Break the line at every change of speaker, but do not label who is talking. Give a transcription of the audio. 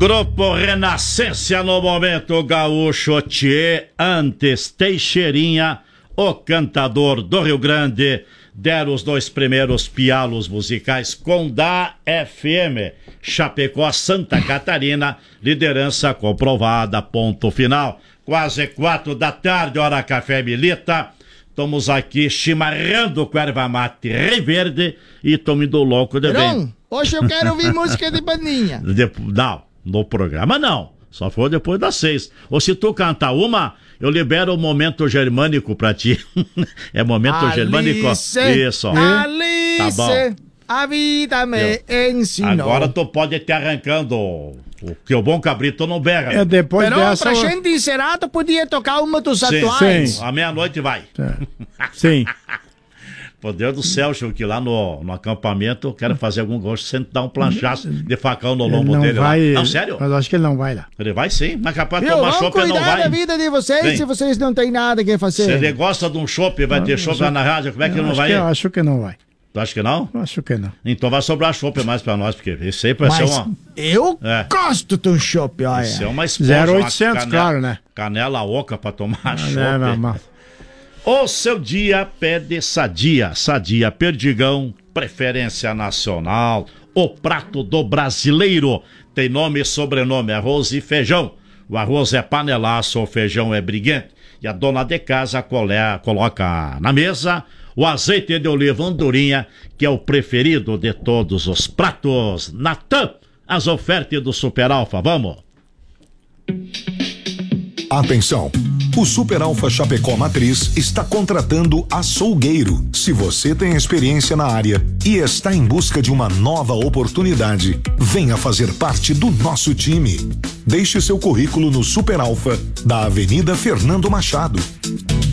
Grupo Renascença no momento gaúcho, Tchê, antes Teixeirinha, o cantador do Rio Grande, deram os 2 primeiros pialos musicais com da FM. Chapecó, Santa Catarina, liderança comprovada, ponto final. Quase 4 da tarde, hora café milita. Estamos aqui chimarrando com erva mate Reverde e estamos indo louco de bem.
Hoje eu quero ouvir música de bandinha.
Não, no programa não. Só for depois das 6. Ou se tu cantar uma, eu libero o momento germânico pra ti. É momento
Alice,
germânico. Isso.
Alice,
tá bom.
A vida me ensinou.
Agora tu pode te arrancando. Que o bom cabrito não berra.
É depois
Pero
dessa.
pra gente encerrar, tu podia tocar uma dos atuais.
Sim. À meia-noite vai.
Sim.
Poder do céu, Chico, que lá no acampamento eu quero fazer algum gosto, sempre dar um planchaço de facão no lombo dele
vai,
lá. Não, sério?
Mas acho que ele não vai lá.
Ele vai sim, mas capaz de tomar chopp ele não vai.
Vamos cuidar da vida de vocês.
Vem.
Se vocês não têm nada que fazer.
Se ele gosta de um chopp, vai ter chopp lá na rádio, como é que ele não vai?
Eu acho que não vai.
Tu acha que não?
Acho que não.
Então vai sobrar chopp mais pra nós, porque isso aí vai ser uma...
Eu gosto de um chopp, olha.
Isso é uma esponja,
0800, claro, né?
Canela oca pra tomar chopp.
Não.
O seu dia pede Sadia. Sadia Perdigão, preferência nacional. O prato do brasileiro tem nome e sobrenome, arroz e feijão. O arroz é panelaço, o feijão é briguente. E a dona de casa coloca na mesa o azeite de oliva andorinha, que é o preferido de todos os pratos. Natan, as ofertas do Super Alfa, vamos!
Atenção! O Super Alfa Chapecó Matriz está contratando açougueiro. Se você tem experiência na área e está em busca de uma nova oportunidade, venha fazer parte do nosso time. Deixe seu currículo no Super Alfa da Avenida Fernando Machado.